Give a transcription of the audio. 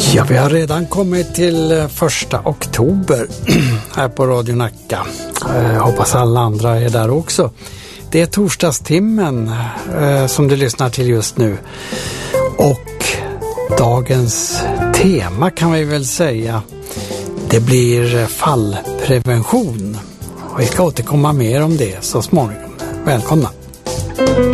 Ja, vi har redan kommit till 1 oktober här på Radio Nacka. Hoppas alla andra är där också. Det är torsdagstimmen som du lyssnar till just nu. Och dagens tema kan vi väl säga, det blir fallprevention. Och vi ska återkomma mer om det så småningom. Välkomna!